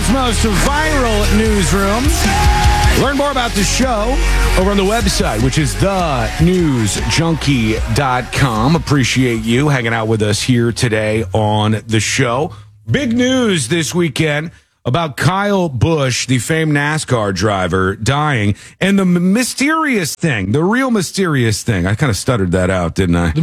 world's most viral newsroom. Learn more about the show over on the website, which is thenewsjunkie.com. Appreciate you hanging out with us here today on the show. Big news this weekend about Kyle Busch, the famed NASCAR driver, dying. And the mysterious thing, the real mysterious thing. I kind of stuttered that out, didn't I?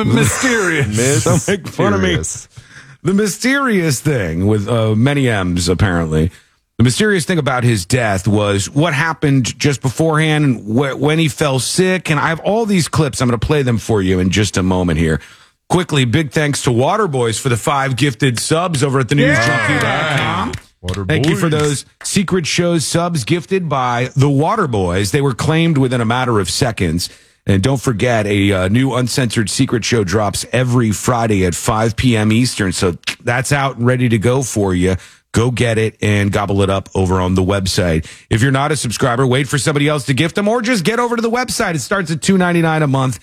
Mysterious. Don't make fun of me. The mysterious thing with many M's, apparently. The mysterious thing about his death was what happened just beforehand and when he fell sick. And I have all these clips. I'm going to play them for you in just a moment here. Quickly, big thanks to Waterboys for the 5 gifted subs over at thenewsjunkie.com. Thank you for those Secret Shows subs gifted by the Waterboys. They were claimed within a matter of seconds. And don't forget, a new Uncensored Secret Show drops every Friday at 5 p.m. Eastern. So that's out and ready to go for you. Go get it and gobble it up over on the website. If you're not a subscriber, wait for somebody else to gift them or just get over to the website. It starts at $2.99 a month,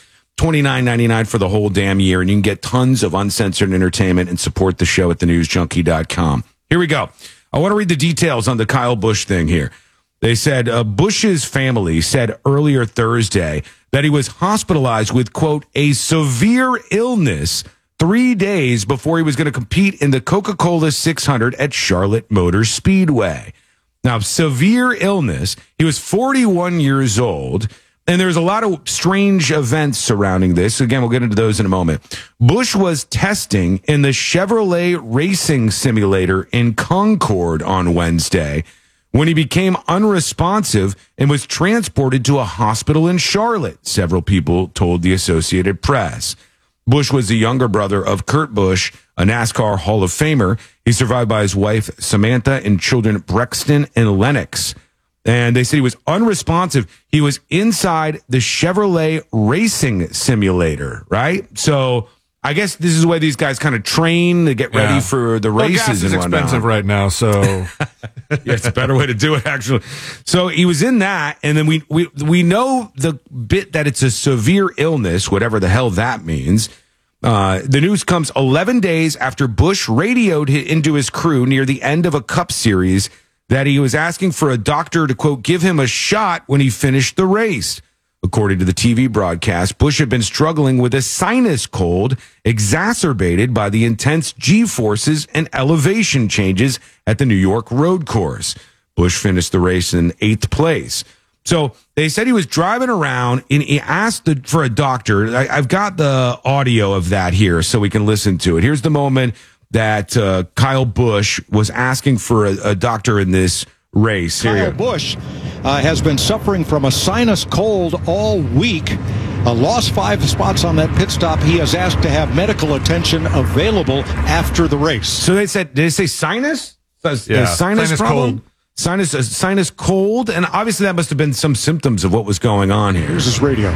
$29.99 for the whole damn year. And you can get tons of uncensored entertainment and support the show at thenewsjunkie.com. Here we go. I want to read the details on the Kyle Busch thing here. They said Busch's family said earlier Thursday that he was hospitalized with, quote, a severe illness 3 days before he was going to compete in the Coca-Cola 600 at Charlotte Motor Speedway. Now, severe illness. He was 41 years old, and there's a lot of strange events surrounding this. Again, we'll get into those in a moment. Busch was testing in the Chevrolet Racing Simulator in Concord on Wednesday when he became unresponsive and was transported to a hospital in Charlotte, several people told the Associated Press. Busch was the younger brother of Kurt Busch, a NASCAR Hall of Famer. He's survived by his wife, Samantha, and children Brexton and Lennox. And they said he was unresponsive. He was inside the Chevrolet Racing Simulator, right? So I guess this is the way these guys kind of train to get ready for the races. Gas is and whatnot. expensive right now, so yeah, it's a better way to do it, actually. So he was in that, and then we know the bit that it's a severe illness, whatever the hell that means. The news comes 11 days after Busch radioed into his crew near the end of a Cup Series that he was asking for a doctor to, quote, give him a shot when he finished the race. According to the TV broadcast, Busch had been struggling with a sinus cold exacerbated by the intense G-forces and elevation changes at the New York road course. Busch finished the race in 8th place. So they said he was driving around and he asked for a doctor. I've got the audio of that here so we can listen to it. Here's the moment that Kyle Busch was asking for a doctor in this race. Kyle Busch has been suffering from a sinus cold all week. Lost 5 spots on that pit stop. He has asked to have medical attention available after the race. So they said, did they say sinus? Sinus problem? Sinus cold, and obviously that must have been some symptoms of what was going on here. Here's his radio.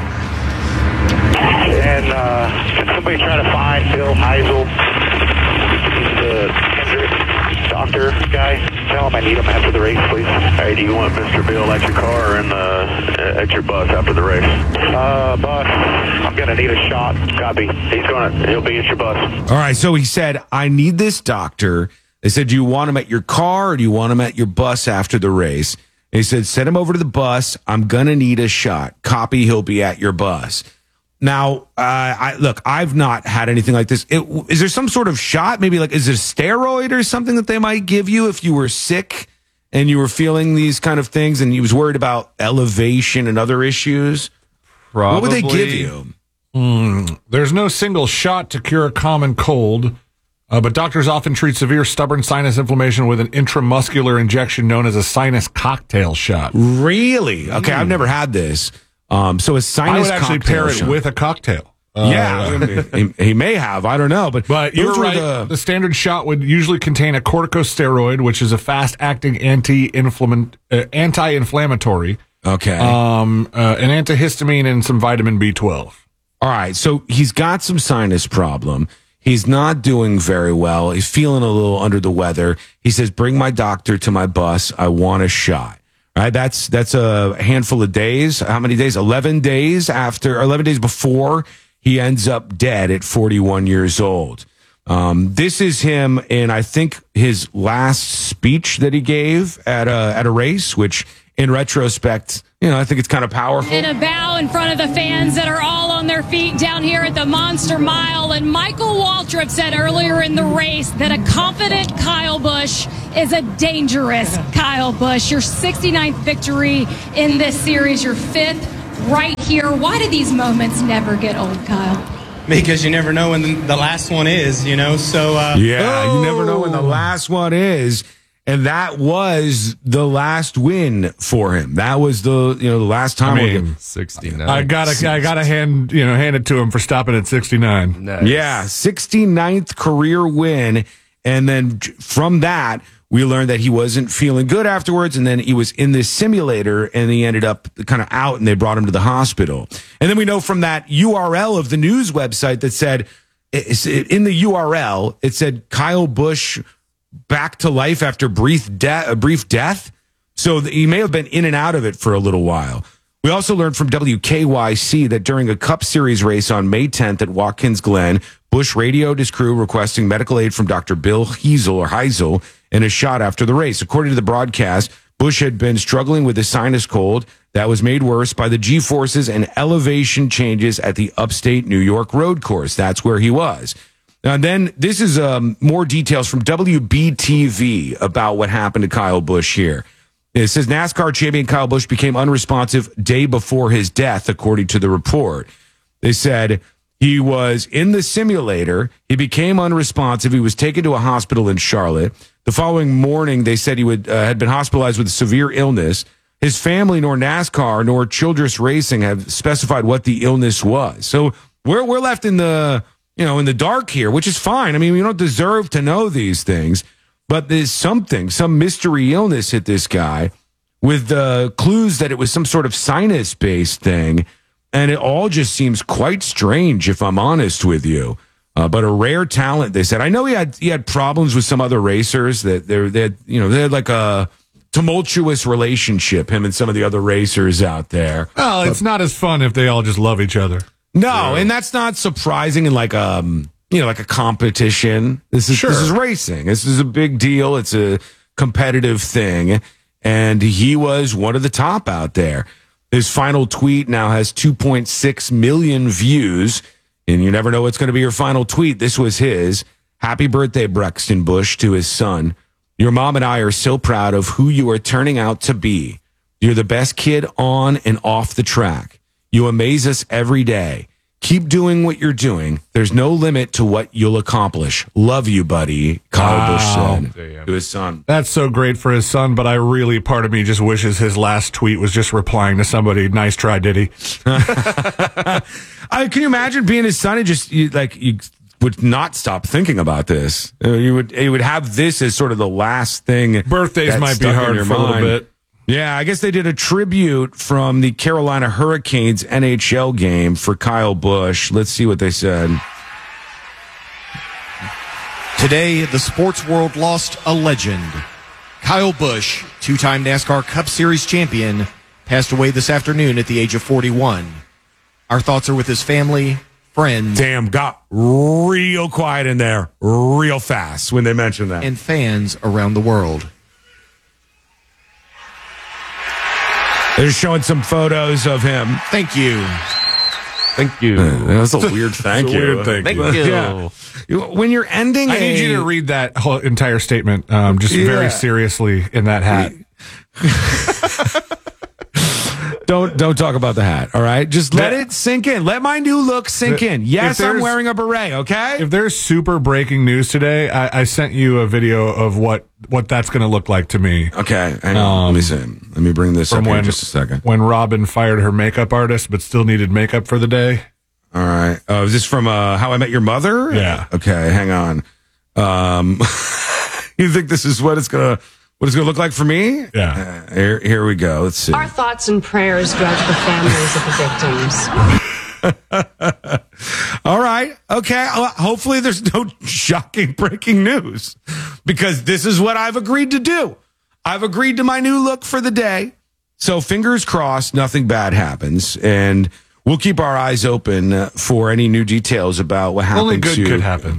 And can somebody try to find Bill Heisel, the Hendrick doctor guy? Tell him I need him after the race, please. Hey, do you want Mr. Bill at your car or at your bus after the race? Bus. I'm gonna need a shot. Copy. He'll be at your bus. All right, so he said, I need this doctor. They said, do you want him at your car or do you want him at your bus after the race? And he said, send him over to the bus. I'm going to need a shot. Copy, he'll be at your bus. Now, I've not had anything like this. Is there some sort of shot? Maybe is it a steroid or something that they might give you if you were sick and you were feeling these kind of things and you was worried about elevation and other issues? probably. What would they give you? There's no single shot to cure a common cold. But doctors often treat severe stubborn sinus inflammation with an intramuscular injection known as a sinus cocktail shot. Really? Okay, I've never had this. So a sinus I would actually pair shot. it with a cocktail. He may have. I don't know. But you're right. The standard shot would usually contain a corticosteroid, which is a fast-acting anti-inflammatory. Okay. An antihistamine and some vitamin B12. All right. So he's got some sinus problem. He's not doing very well. He's feeling a little under the weather. He says, bring my doctor to my bus. I want a shot. All right. That's a handful of days. How many days? 11 days before he ends up dead at 41 years old. This is him in, I think, his last speech that he gave at a race, which in retrospect, I think it's kind of powerful. In a bow in front of the fans that are all on their feet down here at the Monster Mile. And Michael Waltrip said earlier in the race that a confident Kyle Busch is a dangerous Kyle Busch. Your 69th victory in this series, your 5th right here. Why do these moments never get old, Kyle? Because you never know when the last one is, so... you never know when the last one is. And that was the last win for him. That was the last time. 69. I gotta hand it to him for stopping at 69. Nice. Yeah, 69th career win. And then from that, we learned that he wasn't feeling good afterwards. And then he was in this simulator and he ended up kind of out and they brought him to the hospital. And then we know from that URL of the news website that said, in the URL, it said Kyle Busch back to life after brief death. So he may have been in and out of it for a little while. We also learned from WKYC that during a Cup Series race on May 10th at Watkins Glen, Busch radioed his crew requesting medical aid from Dr. Bill Heisel and a shot after the race. According to the broadcast, Busch had been struggling with a sinus cold that was made worse by the G-forces and elevation changes at the upstate New York road course. That's where he was. And then this is more details from WBTV about what happened to Kyle Busch here. It says NASCAR champion Kyle Busch became unresponsive day before his death, according to the report. They said he was in the simulator. He became unresponsive. He was taken to a hospital in Charlotte. The following morning, they said he had been hospitalized with a severe illness. His family, nor NASCAR, nor Childress Racing have specified what the illness was. So we're left in the in the dark here, which is fine. I mean, we don't deserve to know these things, but there's some mystery illness hit this guy with the clues that it was some sort of sinus-based thing, and it all just seems quite strange, if I'm honest with you. But a rare talent, they said. I know he had problems with some other racers that they had like a tumultuous relationship, him and some of the other racers out there. Well, it's not as fun if they all just love each other. No, and that's not surprising in like a competition. This is racing. This is a big deal. It's a competitive thing, and he was one of the top out there. His final tweet now has 2.6 million views, and you never know what's going to be your final tweet. This was his. Happy birthday, Brexton Busch, to his son. Your mom and I are so proud of who you are turning out to be. You're the best kid on and off the track. You amaze us every day. Keep doing what you're doing. There's no limit to what you'll accomplish. Love you, buddy, Kyle Busch said to his son. That's so great for his son, but part of me just wishes his last tweet was just replying to somebody, nice try, Diddy. Can you imagine being his son and you would not stop thinking about this? You would have this as sort of the last thing. Birthdays might be hard for a little bit. Yeah, I guess they did a tribute from the Carolina Hurricanes NHL game for Kyle Busch. Let's see what they said. Today, the sports world lost a legend. Kyle Busch, two-time NASCAR Cup Series champion, passed away this afternoon at the age of 41. Our thoughts are with his family, friends. Damn, got real quiet in there real fast when they mentioned that. And fans around the world. They're showing some photos of him. Thank you. Thank you. That's a weird thank you. Weird thank you. Yeah. When you're ending I need you to read that whole entire statement very seriously in that hat. Don't talk about the hat, all right? Just let it sink in. Let my new look sink in. Yes, I'm wearing a beret, okay? If there's super breaking news today, I sent you a video of what that's going to look like to me. Okay, hang on. Let me see. Let me bring this up in just a second. When Robin fired her makeup artist but still needed makeup for the day. All right. Is this from How I Met Your Mother? Yeah. Okay, hang on. You think this is what it's going to look like for me? Yeah. Here we go. Let's see. Our thoughts and prayers go out to the families of the victims. All right. Okay. Hopefully there's no shocking breaking news because this is what I've agreed to do. I've agreed to my new look for the day. So fingers crossed, nothing bad happens. And we'll keep our eyes open for any new details about what happened Only good could happen.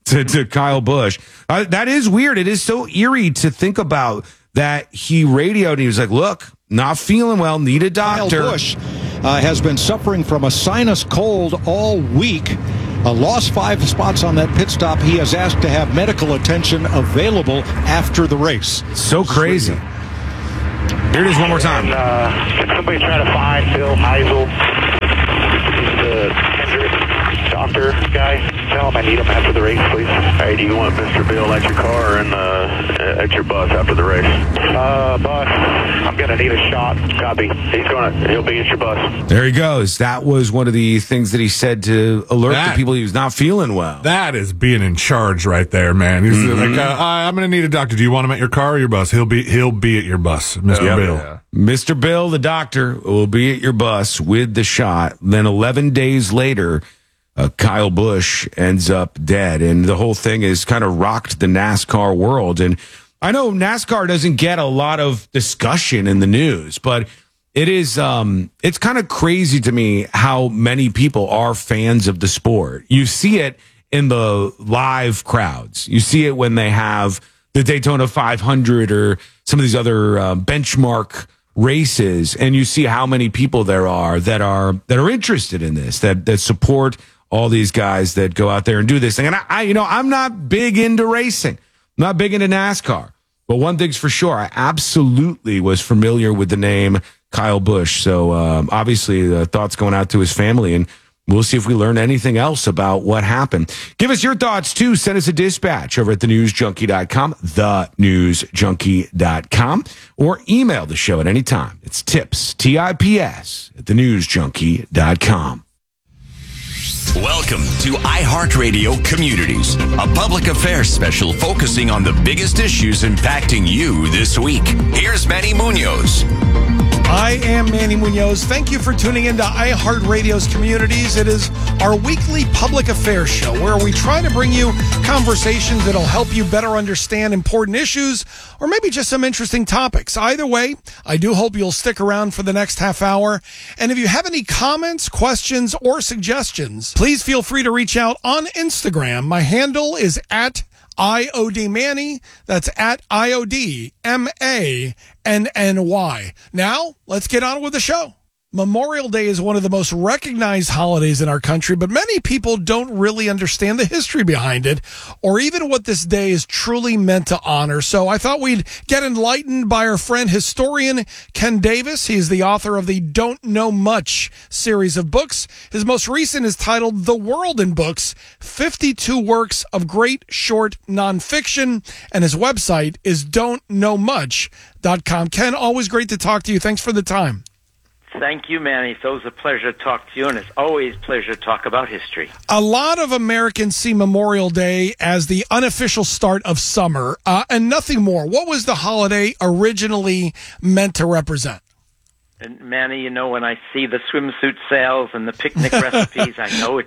to Kyle Busch. That is weird. It is so eerie to think about that he radioed and he was like, look, not feeling well, need a doctor. Kyle Busch has been suffering from a sinus cold all week. Lost 5 spots on that pit stop. He has asked to have medical attention available after the race. So crazy. Here it is one more time. Can somebody try to find Bill Heisel? He's the Hendrick doctor guy. Tell him I need him after the race, please. Hey, do you want Mr. Bill at your car or at your bus after the race? Bus. I'm going to need a shot. Copy. He'll be at your bus. There he goes. That was one of the things that he said to alert the people he was not feeling well. That is being in charge right there, man. He's like, I'm going to need a doctor. Do you want him at your car or your bus? He'll be at your bus, Mr. Bill. Yeah. Mr. Bill, the doctor, will be at your bus with the shot. Then 11 days later, Kyle Busch ends up dead. And the whole thing has kind of rocked the NASCAR world. And I know NASCAR doesn't get a lot of discussion in the news, but it is, it's kind of crazy to me how many people are fans of the sport. You see it in the live crowds. You see it when they have the Daytona 500 or some of these other benchmark races, and you see how many people there are that are interested in this, that support all these guys that go out there and do this thing. And I'm not big into racing. I'm not big into NASCAR. But one thing's for sure, I absolutely was familiar with the name Kyle Busch. So obviously thoughts going out to his family, and we'll see if we learn anything else about what happened. Give us your thoughts, too. Send us a dispatch over at thenewsjunkie.com, thenewsjunkie.com, or email the show at any time. It's tips, TIPS, at thenewsjunkie.com. Welcome to iHeartRadio Communities, a public affairs special focusing on the biggest issues impacting you this week. Here's Manny Munoz. I am Manny Munoz. Thank you for tuning into iHeartRadio's Communities. It is our weekly public affairs show where we try to bring you conversations that'll help you better understand important issues or maybe just some interesting topics. Either way, I do hope you'll stick around for the next half hour. And if you have any comments, questions, or suggestions, please feel free to reach out on Instagram. My handle is at IOD Manny. That's at IOD MANNY. Now, let's get on with the show. Memorial Day is one of the most recognized holidays in our country, but many people don't really understand the history behind it or even what this day is truly meant to honor. So I thought we'd get enlightened by our friend historian Ken Davis. He's the author of the Don't Know Much series of books. His most recent is titled The World in Books, 52 Works of Great Short Nonfiction, and his website is don'tknowmuch.com. Ken, always great to talk to you. Thanks for the time. Thank you, Manny. It's always a pleasure to talk to you, and it's always a pleasure to talk about history. A lot of Americans see Memorial Day as the unofficial start of summer, and nothing more. What was the holiday originally meant to represent? And Manny, when I see the swimsuit sales and the picnic recipes,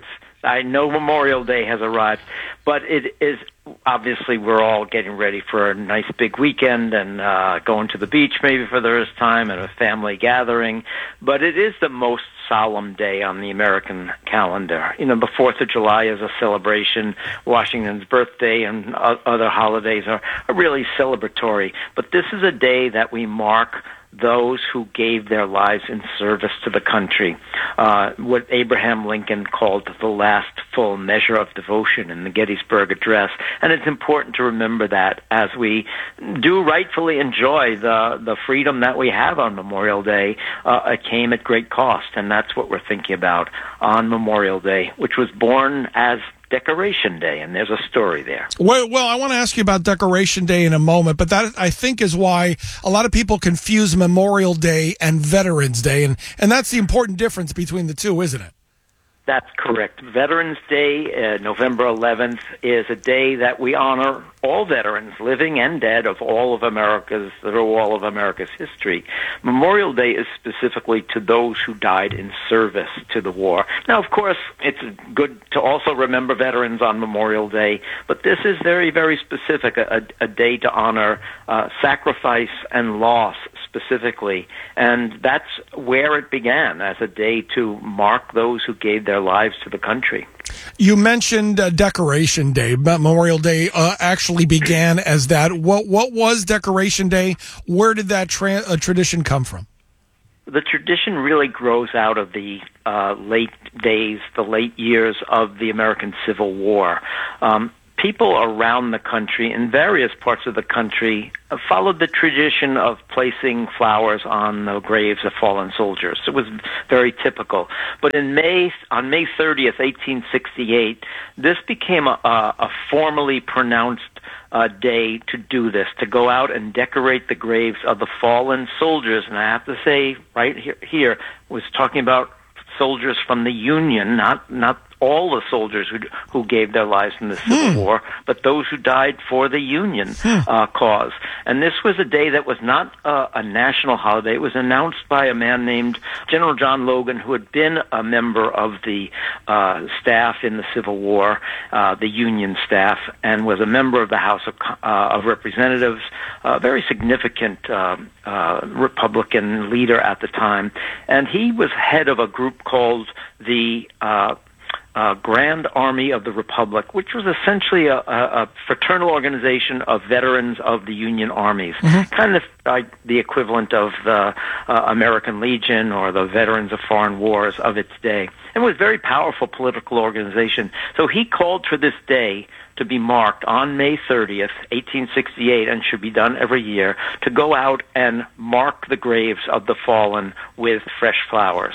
I know Memorial Day has arrived, but it is obviously we're all getting ready for a nice big weekend and going to the beach maybe for the first time and a family gathering. But it is the most solemn day on the American calendar. The 4th of July is a celebration. Washington's birthday and other holidays are really celebratory. But this is a day that we mark those who gave their lives in service to the country, what Abraham Lincoln called the last full measure of devotion in the Gettysburg Address. And it's important to remember that as we do rightfully enjoy the freedom that we have on Memorial Day. It came at great cost, and that's what we're thinking about on Memorial Day, which was born as Decoration Day, and there's a story there. Well, I want to ask you about Decoration Day in a moment, but that, I think, is why a lot of people confuse Memorial Day and Veterans Day, and that's the important difference between the two, isn't it? That's correct. Veterans Day, November 11th, is a day that we honor all veterans, living and dead, of all of America's history. Memorial Day is specifically to those who died in service to the war. Now, of course, it's good to also remember veterans on Memorial Day, but this is very, very specific, a day to honor sacrifice and loss, specifically. And that's where it began, as a day to mark those who gave their lives to the country. You mentioned Decoration Day. Memorial Day actually began as that. What was Decoration Day? Where did that tradition come from? The tradition really grows out of the late years of the American Civil War. People around the country, in various parts of the country, followed the tradition of placing flowers on the graves of fallen soldiers. It was very typical. But on May 30th, 1868, this became a formally pronounced day to do this, to go out and decorate the graves of the fallen soldiers. And I have to say, right here was talking about soldiers from the Union, not all the soldiers who gave their lives in the Civil War, but those who died for the Union cause. And this was a day that was not a national holiday. It was announced by a man named General John Logan, who had been a member of the staff in the Civil War, the Union staff, and was a member of the House of Representatives, a very significant Republican leader at the time. And he was head of a group called the Grand Army of the Republic, which was essentially a fraternal organization of veterans of the Union armies, kind of like the equivalent of the American Legion or the Veterans of Foreign Wars of its day. And it was a very powerful political organization. So he called for this day to be marked on May 30th, 1868, and should be done every year, to go out and mark the graves of the fallen with fresh flowers.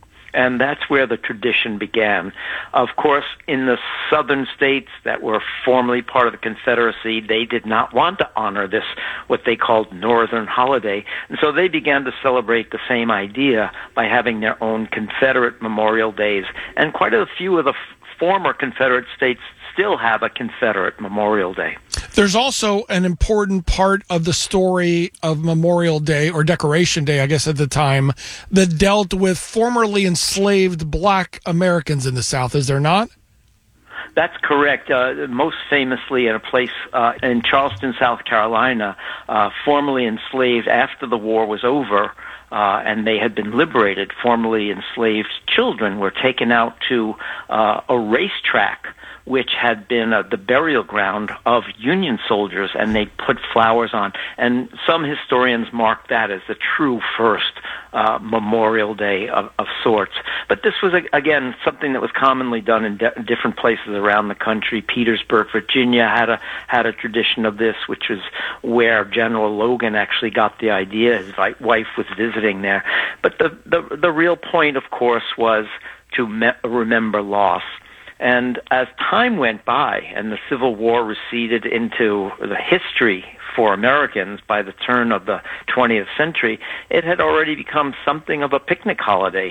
And that's where the tradition began. Of course, in the southern states that were formerly part of the Confederacy, they did not want to honor this, what they called Northern holiday. And so they began to celebrate the same idea by having their own Confederate Memorial Days. And quite a few of the former Confederate states still have a Confederate Memorial Day. There's also an important part of the story of Memorial Day, or Decoration Day, I guess at the time, that dealt with formerly enslaved black Americans in the South, is there not? That's correct. Most famously in a place in Charleston, South Carolina, formerly enslaved after the war was over, and they had been liberated. Formerly enslaved children were taken out to a racetrack, which had been the burial ground of Union soldiers, and they put flowers on. And some historians mark that as the true first Memorial Day of sorts. But this was, again, something that was commonly done in different places around the country. Petersburg, Virginia had a tradition of this, which was where General Logan actually got the idea. His wife was visiting there. But the real point, of course, was to remember loss. And as time went by and the Civil War receded into the history for Americans by the turn of the 20th century, it had already become something of a picnic holiday.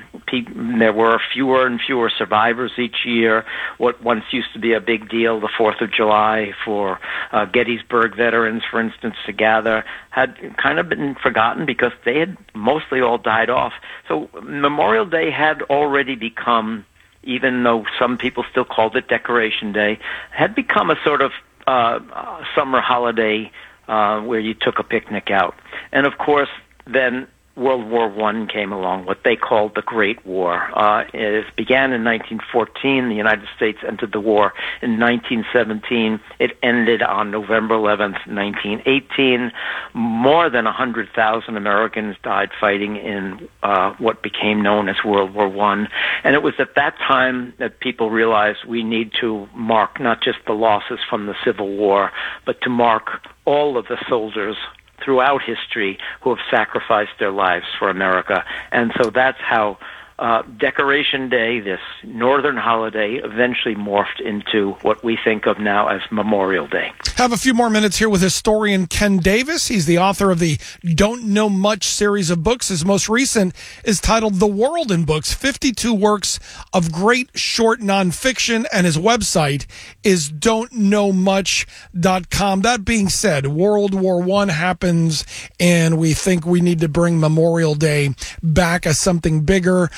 There were fewer and fewer survivors each year. What once used to be a big deal, the 4th of July, for Gettysburg veterans, for instance, to gather, had kind of been forgotten because they had mostly all died off. So Memorial Day had already become, even though some people still called it Decoration Day, had become a sort of summer holiday where you took a picnic out. And of course, then World War I came along, what they called the Great War. It began in 1914. The United States entered the war in 1917. It ended on November 11th, 1918. More than 100,000 Americans died fighting in what became known as World War I. And it was at that time that people realized we need to mark not just the losses from the Civil War, but to mark all of the soldiers throughout history who have sacrificed their lives for America. And so that's how Decoration Day, this northern holiday, eventually morphed into what we think of now as Memorial Day. Have a few more minutes here with historian Ken Davis. He's the author of the Don't Know Much series of books. His most recent is titled The World in Books, 52 Works of Great Short Nonfiction, and his website is don'tknowmuch.com. That being said, World War I happens, and we think we need to bring Memorial Day back as something bigger.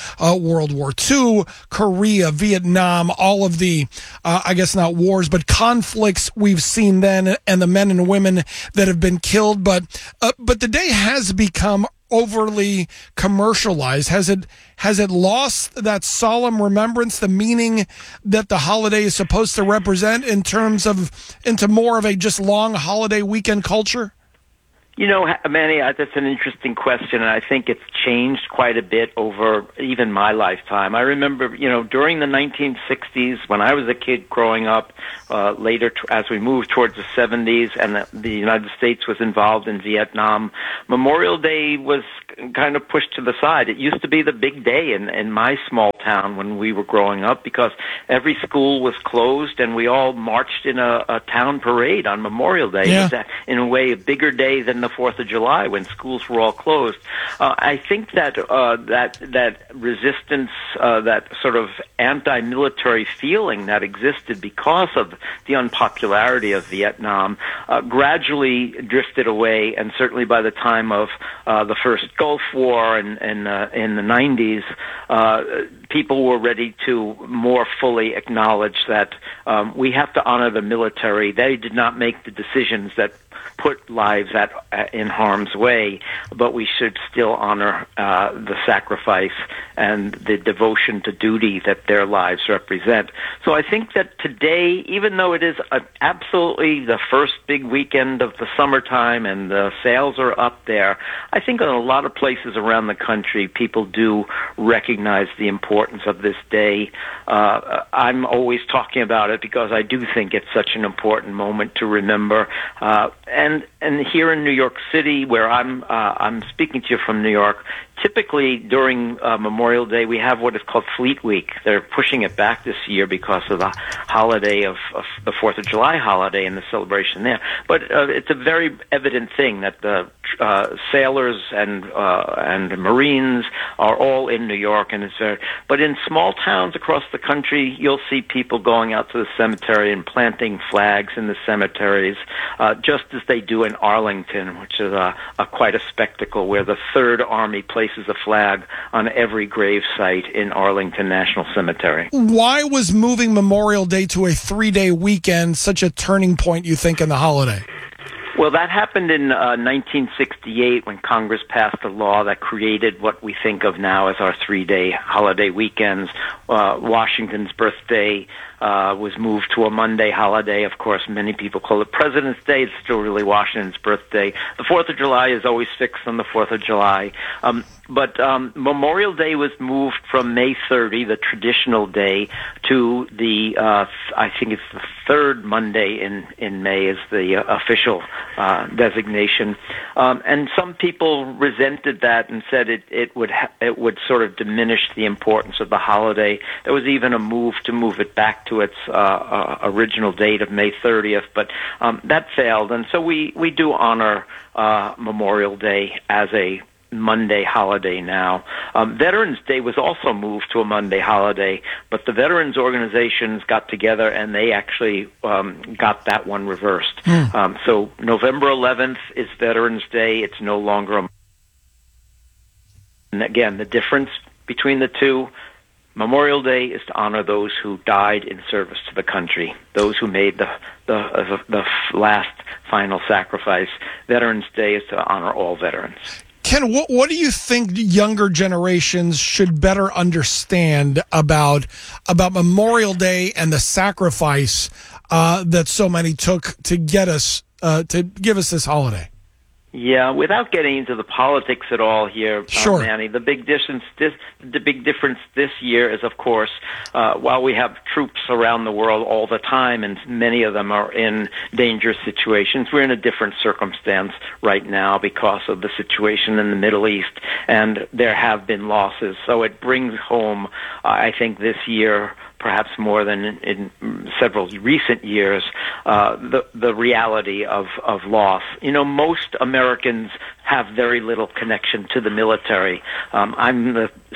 World War II, Korea, Vietnam, all of the, I guess not wars, but conflicts we've seen then, and the men and women that have been killed. But the day has become overly commercialized. Has it lost that solemn remembrance, the meaning that the holiday is supposed to represent into more of a just long holiday weekend culture? You know, Manny, that's an interesting question, and I think it's changed quite a bit over even my lifetime. I remember, during the 1960s, when I was a kid growing up, later as we moved towards the 70s, and the United States was involved in Vietnam, Memorial Day was kind of pushed to the side. It used to be the big day in my small town when we were growing up, because every school was closed and we all marched in a town parade on Memorial Day. Yeah. It was, in a way, a bigger day than the 4th of July when schools were all closed. I think that that resistance, that sort of anti-military feeling that existed because of the unpopularity of Vietnam gradually drifted away, and certainly by the time of the first Gulf War and in the 90s, people were ready to more fully acknowledge that we have to honor the military. They did not make the decisions that put lives in harm's way, but we should still honor the sacrifice and the devotion to duty that their lives represent. So I think that today, even though it is absolutely the first big weekend of the summertime and the sales are up there, I think in a lot of places around the country, people do recognize the importance of this day. I'm always talking about it because I do think it's such an important moment to remember. And here in New York City, where I'm speaking to you from New York, typically during Memorial Day, we have what is called Fleet Week. They're pushing it back this year because of the holiday of the 4th of July holiday and the celebration there. But it's a very evident thing that the sailors and Marines are all in New York, and but in small towns across the country, you'll see people going out to the cemetery and planting flags in the cemeteries, just as they do in Arlington, which is quite a spectacle, where the 3rd Army places a flag on every grave site in Arlington National Cemetery. Why was moving Memorial Day to a 3-day weekend such a turning point, you think, in the holiday? Well, that happened in 1968 when Congress passed a law that created what we think of now as our 3-day holiday weekends. Washington's birthday was moved to a Monday holiday. Of course, many people call it President's Day. It's still really Washington's birthday. The 4th of July is always fixed on the 4th of July. But Memorial Day was moved from May 30, the traditional day, to the, I think it's the 3rd Monday in May is the official designation. And some people resented that and said it would sort of diminish the importance of the holiday. There was even a move to move it back to its original date of May 30th, but that failed. And so we do honor Memorial Day as a Monday holiday now. Veterans Day was also moved to a Monday holiday, but the veterans organizations got together and they actually got that one reversed. So November 11th is Veterans Day. It's no longer and again, the difference between the two, Memorial Day is to honor those who died in service to the country, those who made the last final sacrifice. Veterans Day is to honor all veterans. Ken, what do you think younger generations should better understand about Memorial Day and the sacrifice that so many took to get us to give us this holiday? Yeah, without getting into the politics at all here, sure. Manny, the big difference this year is, of course, while we have troops around the world all the time, and many of them are in dangerous situations, we're in a different circumstance right now because of the situation in the Middle East, and there have been losses. So it brings home, I think, this year, perhaps more than in several recent years, the reality of loss. You know, most Americans have very little connection to the military. I'm the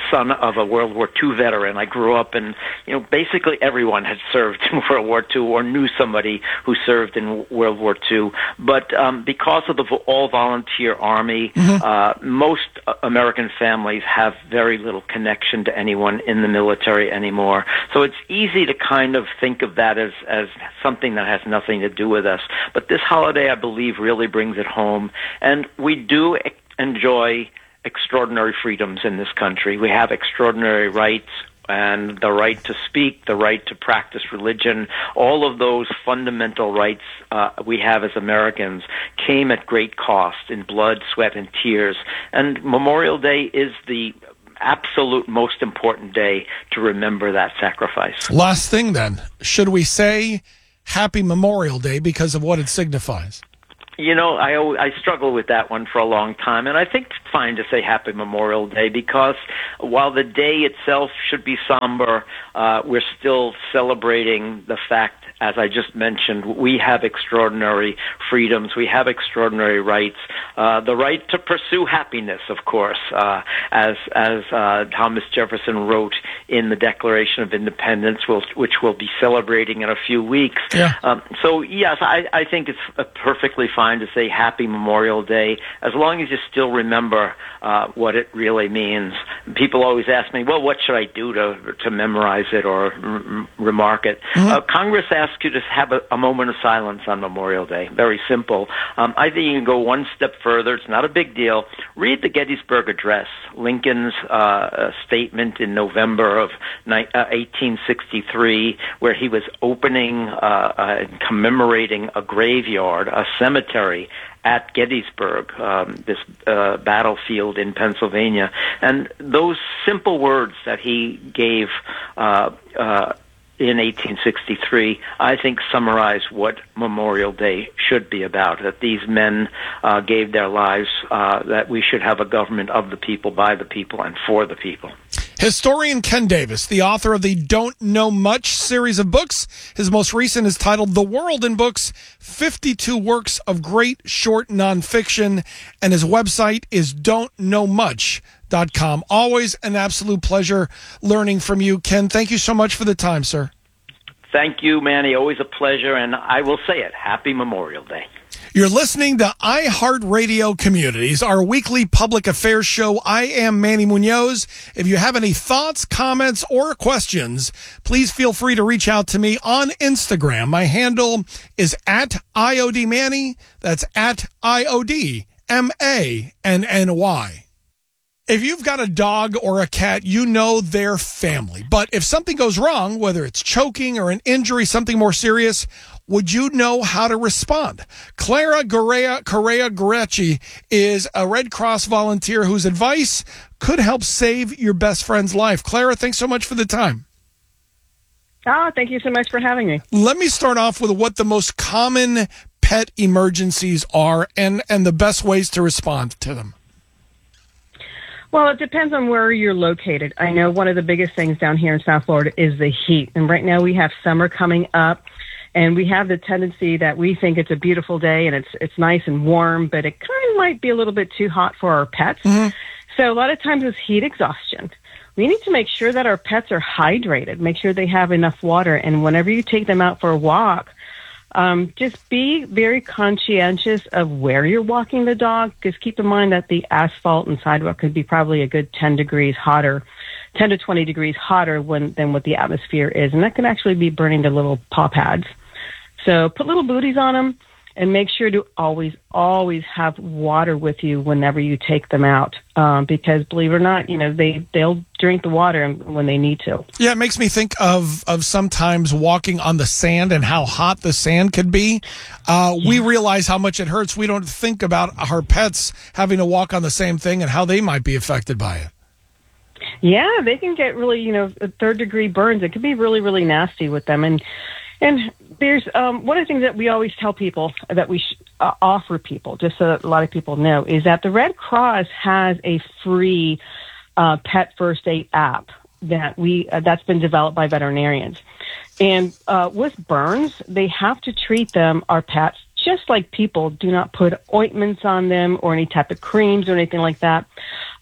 son of a World War II veteran. I grew up and, basically everyone had served in World War II or knew somebody who served in World War II. But because of the all-volunteer Army, most American families have very little connection to anyone in the military anymore. So it's easy to kind of think of that as something that has nothing to do with us. But this holiday, I believe, really brings it home. And we do enjoy extraordinary freedoms in this country. We have extraordinary rights, and the right to speak, the right to practice religion, all of those fundamental rights we have as Americans came at great cost in blood, sweat, and tears. And Memorial Day is the absolute most important day to remember that sacrifice. Last thing then, should we say Happy Memorial Day because of what it signifies? I struggle with that one for a long time, and I think it's fine to say Happy Memorial Day because while the day itself should be somber, we're still celebrating the fact, as I just mentioned, we have extraordinary freedoms, we have extraordinary rights, the right to pursue happiness, of course, as Thomas Jefferson wrote in the Declaration of Independence, which we'll be celebrating in a few weeks. Yeah. So, yes, I think it's perfectly fine to say Happy Memorial Day, as long as you still remember what it really means. People always ask me, well, what should I do to memorize it or remark it? Congress asks you to have a moment of silence on Memorial Day. Very simple. I think you can go one step further. It's not a big deal. Read the Gettysburg Address, Lincoln's statement in November of 1863, where he was opening and commemorating a graveyard, a cemetery at Gettysburg, this battlefield in Pennsylvania. And those simple words that he gave in 1863, I think summarize what Memorial Day should be about, that these men gave their lives, that we should have a government of the people, by the people, and for the people. Historian Ken Davis, the author of the Don't Know Much series of books. His most recent is titled The World in Books, 52 Works of Great Short Nonfiction, and his website is don'tknowmuch.com. Always an absolute pleasure learning from you, Ken. Thank you so much for the time, sir. Thank you, Manny. Always a pleasure, and I will say it. Happy Memorial Day. You're listening to iHeartRadio Communities, our weekly public affairs show. I am Manny Munoz. If you have any thoughts, comments, or questions, please feel free to reach out to me on Instagram. My handle is at IODManny. That's at IODMANNY. If you've got a dog or a cat, you know their family. But if something goes wrong, whether it's choking or an injury, something more serious, would you know how to respond? Clara Correa Gurecci is a Red Cross volunteer whose advice could help save your best friend's life. Clara, thanks so much for the time. Oh, thank you so much for having me. Let me start off with what the most common pet emergencies are and the best ways to respond to them. Well, it depends on where you're located. I know one of the biggest things down here in South Florida is the heat. And right now we have summer coming up, and we have the tendency that we think it's a beautiful day and it's nice and warm, but it kind of might be a little bit too hot for our pets. Mm-hmm. So a lot of times it's heat exhaustion. We need to make sure that our pets are hydrated, make sure they have enough water. And whenever you take them out for a walk, just be very conscientious of where you're walking the dog. Just keep in mind that the asphalt and sidewalk could be probably a good 10 degrees hotter, 10 to 20 degrees hotter than what the atmosphere is. And that can actually be burning the little paw pads. So put little booties on them and make sure to always have water with you whenever you take them out. Because believe it or not, they'll drink the water when they need to. Yeah, it makes me think of sometimes walking on the sand and how hot the sand could be. We realize how much it hurts. We don't think about our pets having to walk on the same thing and how they might be affected by it. Yeah, they can get really, third-degree burns. It can be really, really nasty with them. And there's one of the things that we always tell people that we offer people, just so that a lot of people know, is that the Red Cross has a free pet first aid app that's been developed by veterinarians. And with burns, they have to treat our pets just like people. Do not put ointments on them or any type of creams or anything like that.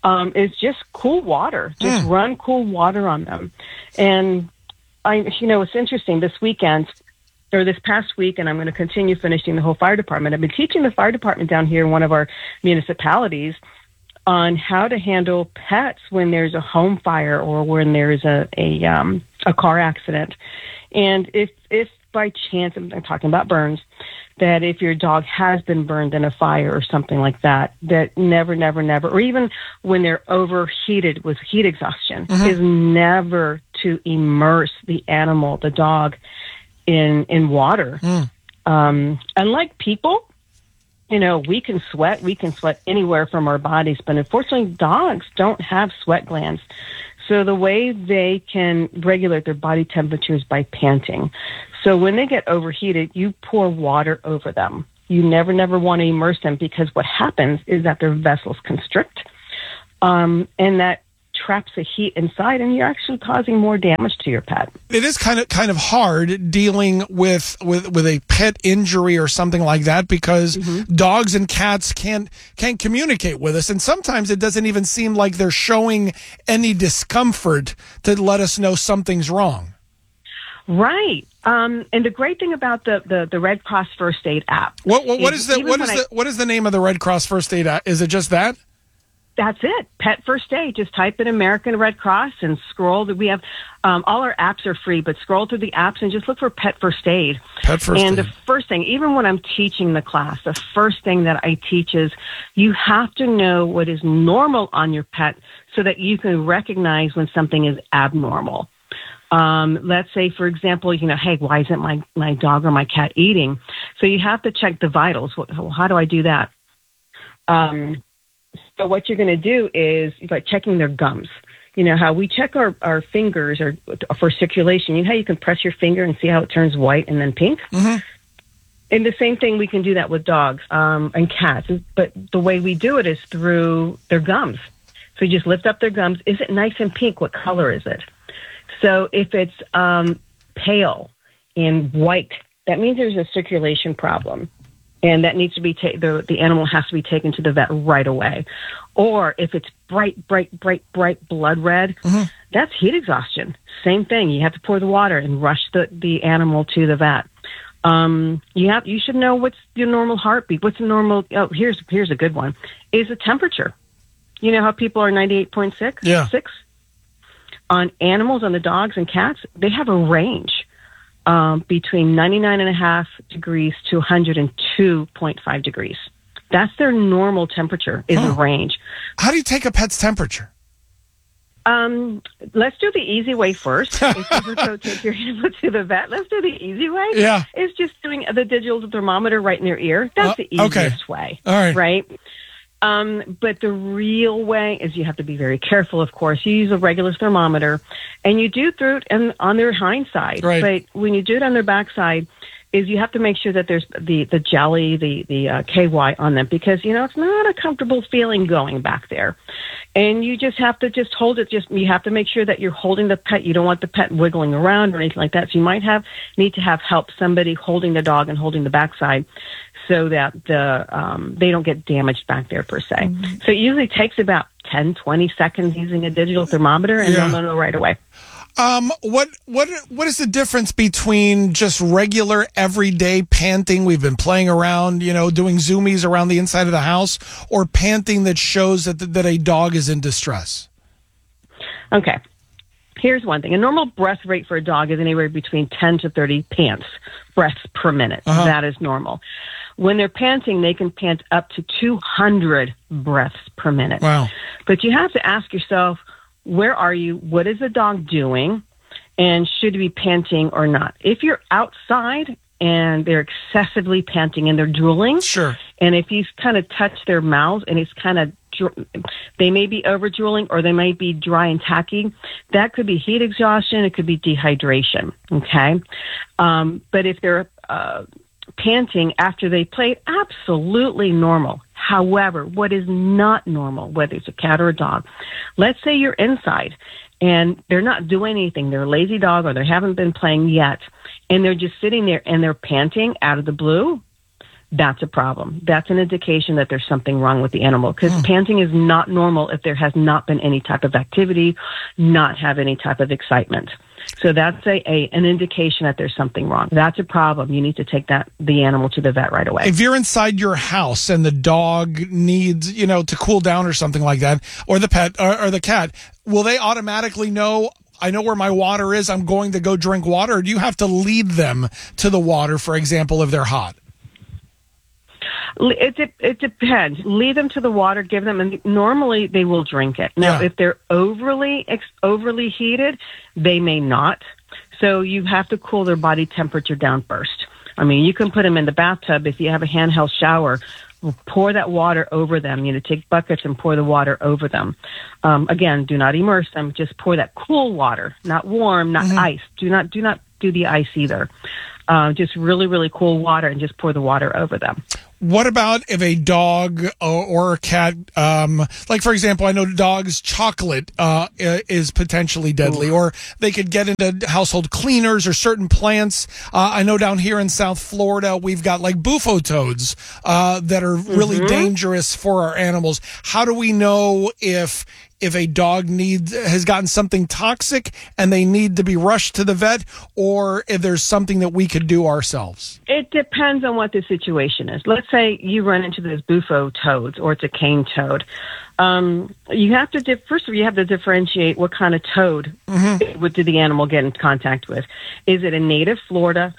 is just cool water. Just run cool water on them. And it's interesting this weekend, or this past week, and I'm going to continue finishing the whole fire department. I've been teaching the fire department down here in one of our municipalities on how to handle pets when there's a home fire or when there's a car accident. And if by chance, I'm talking about burns, that if your dog has been burned in a fire or something like that, that never, or even when they're overheated with heat exhaustion, is never to immerse the animal, the dog, in water. Unlike people, we can sweat anywhere from our bodies, but unfortunately dogs don't have sweat glands. So the way they can regulate their body temperature is by panting. So when they get overheated, you pour water over them. You never want to immerse them, because what happens is that their vessels constrict, and that traps the heat inside, and you're actually causing more damage to your pet. It is kind of hard dealing with a pet injury or something like that, because dogs and cats can't communicate with us, and sometimes it doesn't even seem like they're showing any discomfort to let us know something's wrong. Right. And the great thing about the Red Cross First Aid app. What is the name of the Red Cross First Aid app? Is it just that? That's it. Pet First Aid. Just type in American Red Cross and scroll. We have all our apps are free, but scroll through the apps and just look for Pet First Aid. Pet First Aid. And the first thing, even when I'm teaching the class, the first thing that I teach is you have to know what is normal on your pet so that you can recognize when something is abnormal. Let's say, for example, hey, why isn't my dog or my cat eating? So you have to check the vitals. How do I do that? So what you're going to do is by checking their gums. You know how we check our fingers or for circulation. You know how you can press your finger and see how it turns white and then pink? And the same thing, we can do that with dogs and cats. But the way we do it is through their gums. So you just lift up their gums. Is it nice and pink? What color is it? So if it's pale and white, that means there's a circulation problem. And that needs to be the animal has to be taken to the vet right away. Or if it's bright blood red, that's heat exhaustion. Same thing. You have to pour the water and rush the animal to the vet. You should know what's your normal heartbeat. What's the normal? Oh, here's a good one. Is the temperature? You know how people are 98.6? Yeah. 6? On animals, on the dogs and cats, they have a range between 99.5 degrees to 102.5 degrees. That's their normal temperature, is a range. How do you take a pet's temperature? Let's do the easy way first. If you ever go take your animal to the vet, let's do the easy way. Yeah. It's just doing the digital thermometer right in their ear. That's the easiest way. All right. Right? But the real way is you have to be very careful, of course. You use a regular thermometer, and you do through it on their hind side. Right. But when you do it on their backside, is you have to make sure that there's the jelly, the KY on them, because, it's not a comfortable feeling going back there. And you just have to hold it. You have to make sure that you're holding the pet. You don't want the pet wiggling around or anything like that. So you might need to have help, somebody holding the dog and holding the backside, so that they don't get damaged back there per se. So it usually takes about 10, 20 seconds using a digital thermometer, and they'll know right away. What is the difference between just regular everyday panting? We've been playing around, doing zoomies around the inside of the house, or panting that shows that a dog is in distress? Okay. Here's one thing. A normal breath rate for a dog is anywhere between 10 to 30 breaths per minute. That is normal. When they're panting, they can pant up to 200 breaths per minute. Wow. But you have to ask yourself, where are you? What is the dog doing? And should you be panting or not? If you're outside and they're excessively panting and they're drooling, sure. And if you kind of touch their mouths and it's kind of, they may be over drooling or they may be dry and tacky, that could be heat exhaustion. It could be dehydration. Okay. But if they're panting after they played, absolutely normal. However, what is not normal, whether it's a cat or a dog, let's say you're inside and they're not doing anything, they're a lazy dog or they haven't been playing yet, and they're just sitting there and they're panting out of the blue, that's a problem. That's an indication that there's something wrong with the animal, because panting is not normal if there has not been any type of activity, not have any type of excitement. So that's an indication that there's something wrong. That's a problem. You need to take the animal to the vet right away. If you're inside your house and the dog needs, to cool down or something like that, or the pet or the cat, will they automatically know, I know where my water is, I'm going to go drink water? Or do you have to lead them to the water, for example, if they're hot? It depends. Lead them to the water, give them, and normally they will drink it. Now, if they're overly heated, they may not. So you have to cool their body temperature down first. I mean, you can put them in the bathtub. If you have a handheld shower, pour that water over them. Take buckets and pour the water over them. Again, do not immerse them. Just pour that cool water, not warm, not ice. Do not do the ice either. Just really, really cool water, and just pour the water over them. What about if a dog or a cat, like, for example, I know dogs' chocolate is potentially deadly, or they could get into household cleaners or certain plants. I know down here in South Florida, we've got like bufo toads that are really dangerous for our animals. How do we know if a dog has gotten something toxic and they need to be rushed to the vet, or if there's something that we could do ourselves? It depends on what the situation is. Let's say you run into those bufo toads, or it's a cane toad. You have to first of all, you have to differentiate what kind of toad did the animal get in contact with. Is it a native Florida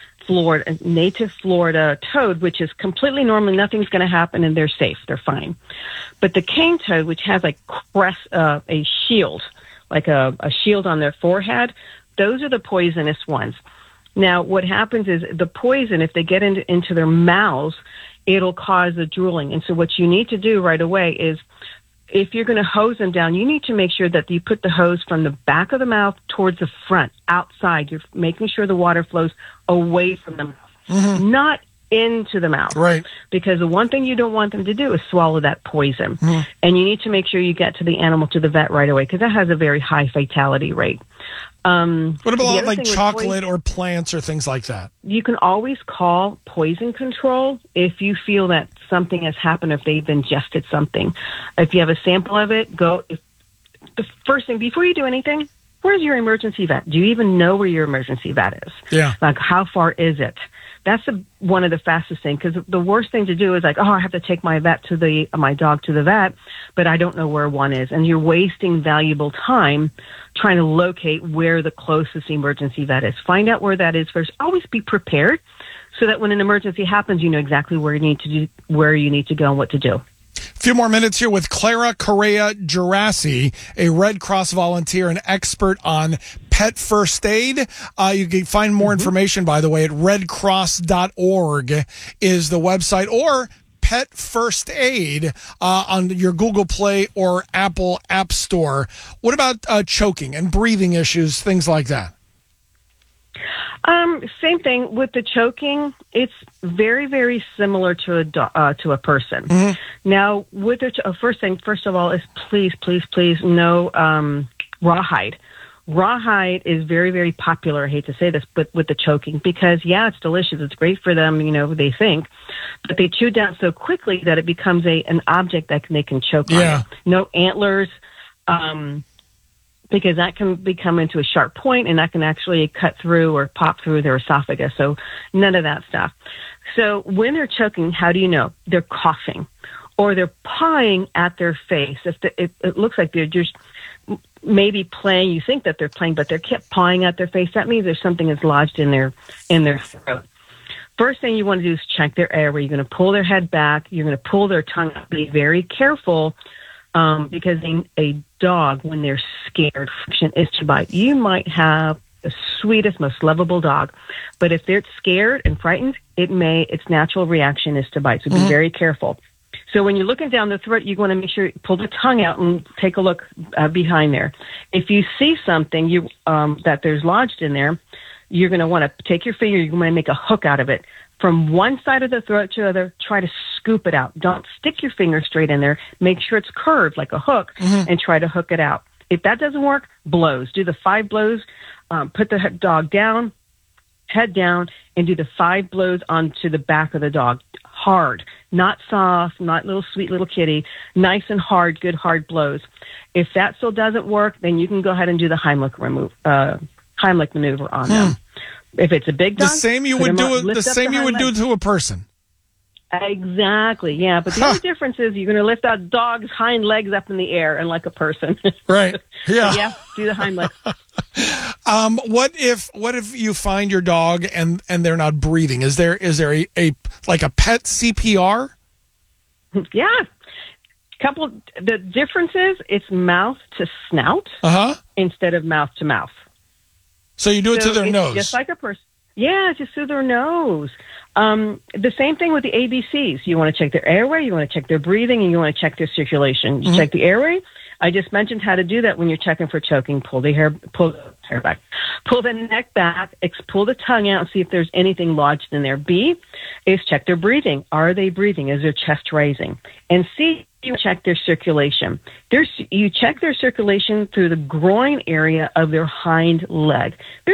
toad, which is completely normal, nothing's going to happen, and they're safe, they're fine. But the cane toad, which has like a shield, like a shield on their forehead, those are the poisonous ones. Now, what happens is the poison, if they get into their mouths, it'll cause the drooling. And so what you need to do right away is, if you're going to hose them down, you need to make sure that you put the hose from the back of the mouth towards the front, outside. You're making sure the water flows away from the mouth, not into the mouth. Right. Because the one thing you don't want them to do is swallow that poison. And you need to make sure you get to the animal to the vet right away, because that has a very high fatality rate. What about like chocolate or plants or things like that? You can always call poison control if you feel that something has happened, if they've ingested something. If you have a sample of it, the first thing, before you do anything, where's your emergency vet? Do you even know where your emergency vet is? Yeah. Like, how far is it? That's one of the fastest things, because the worst thing to do is like, I have to take my dog to the vet, but I don't know where one is. And you're wasting valuable time trying to locate where the closest emergency vet is. Find out where that is first. Always be prepared so that when an emergency happens, you know exactly where you need to go and what to do. A few more minutes here with Clara Correa-Gerasi, a Red Cross volunteer and expert on pet first aid. You can find more information, by the way, at redcross.org is the website, or Pet First Aid on your Google Play or Apple App Store. What about choking and breathing issues, things like that? Same thing with the choking. It's very, very similar to a person. Now, with first of all, is please, no rawhide. Rawhide is very, very popular. I hate to say this, but with the choking, because it's delicious. It's great for them, they think, but they chew down so quickly that it becomes an object that they can choke on it. No antlers, because that can become into a sharp point, and that can actually cut through or pop through their esophagus. So none of that stuff. So when they're choking, how do you know? They're coughing, or they're pawing at their face. If it looks like they're just maybe playing, you think that they're playing, but they're kept pawing at their face, that means there's something that's lodged in their throat. First thing you want to do is check their airway. You're going to pull their head back. You're going to pull their tongue up. Be very careful, because a dog, when they're scared, is to bite. You might have the sweetest, most lovable dog, but if they're scared and frightened, its natural reaction is to bite. So be very careful. So when you're looking down the throat, you want to make sure you pull the tongue out and take a look behind there. If you see something that there's lodged in there, you're going to want to take your finger, you're going to make a hook out of it. From one side of the throat to the other, try to scoop it out. Don't stick your finger straight in there. Make sure it's curved like a hook, and try to hook it out. If that doesn't work, blows. Do the 5 blows. Put the dog down, head down, and do the 5 blows onto the back of the dog. hard, not soft, not little sweet little kitty, nice and hard, good hard blows. If that still doesn't work, then you can go ahead and do the Heimlich maneuver on them. If it's a big dog, the same you would do to a person. Exactly, yeah. But the only difference is you're going to lift that dog's hind legs up in the air and like a person. Right. Yeah. Yeah, do the Heimlich. What if you find your dog and they're not breathing? Is there a pet CPR? Yeah. The difference is it's mouth to snout instead of mouth to mouth. So you do it to their nose. Just like a person. Yeah, just through their nose. The same thing with the ABCs. You want to check their airway, you want to check their breathing, and you want to check their circulation. You check the airway. I just mentioned how to do that when you're checking for choking. Pull the hair back. Pull the neck back. Pull the tongue out and see if there's anything lodged in there. B is check their breathing. Are they breathing? Is their chest rising? And C, you check their circulation. You check their circulation through the groin area of their hind leg.